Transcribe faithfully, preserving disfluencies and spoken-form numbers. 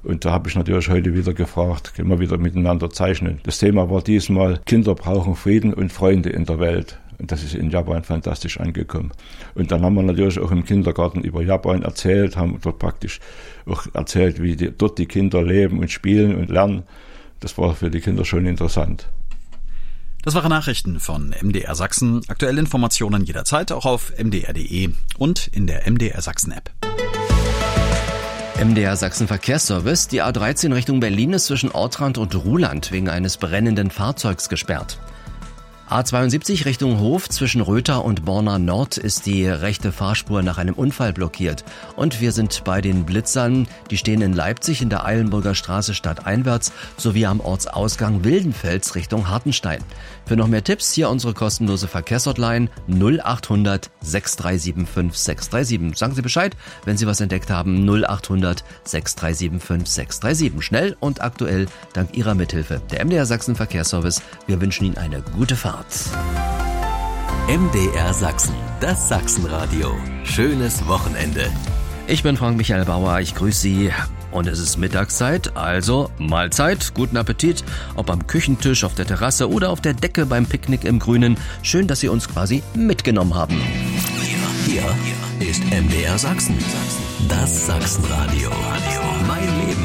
Und da habe ich natürlich heute wieder gefragt, können wir wieder miteinander zeichnen. Das Thema war diesmal, Kinder brauchen Frieden und Freunde in der Welt. Und das ist in Japan fantastisch angekommen. Und dann haben wir natürlich auch im Kindergarten über Japan erzählt, haben dort praktisch auch erzählt, wie die, dort die Kinder leben und spielen und lernen. Das war für die Kinder schon interessant. Das waren Nachrichten von M D R Sachsen. Aktuelle Informationen jederzeit auch auf m d r punkt d e und in der M D R Sachsen App. M D R Sachsen Verkehrsservice. Die A dreizehn Richtung Berlin ist zwischen Ortrand und Ruhland wegen eines brennenden Fahrzeugs gesperrt. A zweiundsiebzig Richtung Hof zwischen Rötha und Borna Nord ist die rechte Fahrspur nach einem Unfall blockiert. Und wir sind bei den Blitzern. Die stehen in Leipzig in der Eilenburger Straße stadteinwärts sowie am Ortsausgang Wildenfels Richtung Hartenstein. Für noch mehr Tipps hier unsere kostenlose Verkehrshotline null achthundert sechs drei sieben fünf sechs drei sieben. Sagen Sie Bescheid, wenn Sie was entdeckt haben. null achthundert sechs drei sieben fünf sechs drei sieben. Schnell und aktuell dank Ihrer Mithilfe. Der M D R Sachsen Verkehrsservice. Wir wünschen Ihnen eine gute Fahrt. M D R Sachsen, das Sachsenradio. Schönes Wochenende. Ich bin Frank Michael Bauer, ich grüße Sie. Und es ist Mittagszeit, also Mahlzeit, guten Appetit, ob am Küchentisch, auf der Terrasse oder auf der Decke beim Picknick im Grünen. Schön, dass Sie uns quasi mitgenommen haben. Hier, hier ist M D R Sachsen, das Sachsenradio. Mein Leben.